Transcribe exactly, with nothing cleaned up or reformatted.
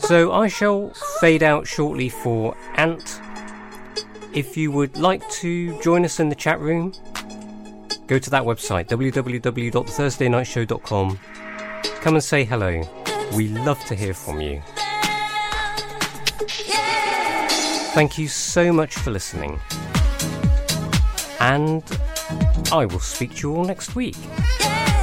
So I shall fade out shortly for Ant. If you would like to join us in the chat room, go to that website, w w w dot the thursday night show dot com. Come and say hello. We love to hear from you. Thank you so much for listening. And I will speak to you all next week.